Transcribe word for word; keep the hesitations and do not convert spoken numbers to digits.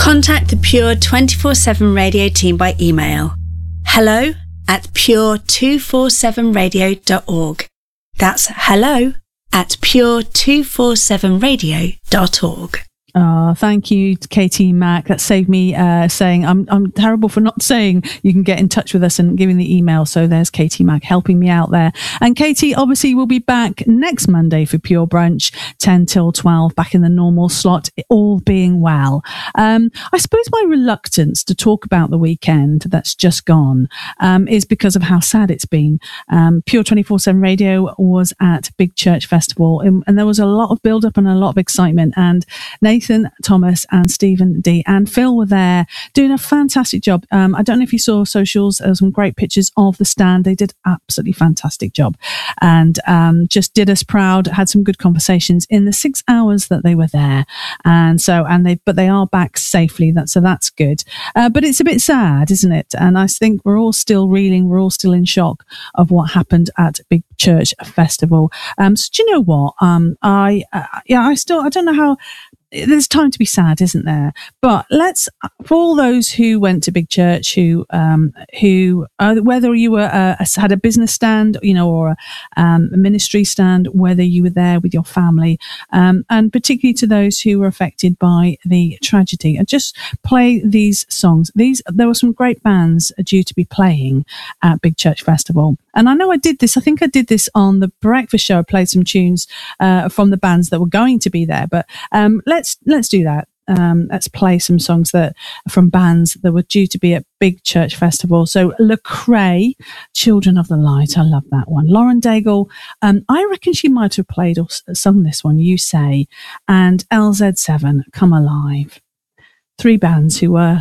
Contact the Pure twenty-four seven Radio team by email. Hello at pure two forty-seven radio dot org. That's hello at pure two forty-seven radio dot org. Oh, thank you, Katie Mack. That saved me uh, saying I'm I'm terrible for not saying you can get in touch with us and giving the email. So there's Katie Mack helping me out there. And Katie obviously will be back next Monday for Pure Brunch, ten till twelve, back in the normal slot, all being well. Um, I suppose my reluctance to talk about the weekend that's just gone um, is because of how sad it's been. Um, Pure twenty-four seven Radio was at Big Church Festival, and, and there was a lot of build-up and a lot of excitement. And Nathan Thomas and Stephen D and Phil were there doing a fantastic job. Um, I don't know if you saw socials, there were some great pictures of the stand. They did absolutely fantastic job and um, just did us proud, had some good conversations in the six hours that they were there. And so, and they, but they are back safely. That, so that's good. Uh, but it's a bit sad, isn't it? And I think we're all still reeling. We're all still in shock of what happened at Big Church Festival. Um, so do you know what? Um, I, uh, yeah, I still, I don't know how, there's time to be sad, isn't there? But let's, for all those who went to Big Church, who, um, who, uh, whether you were uh, had a business stand, you know, or a, um, a ministry stand, whether you were there with your family, um, and particularly to those who were affected by the tragedy, and just play these songs. These there were some great bands due to be playing at Big Church Festival. And I know I did this, I think I did this on the breakfast show. I played some tunes uh, from the bands that were going to be there. But um, let's let's do that. Um, let's play some songs that from bands that were due to be at Big Church Festival. So Lecrae, Children of the Light. I love that one. Lauren Daigle, um, I reckon she might have played or sung this one, You Say. And L Z seven, Come Alive. Three bands who were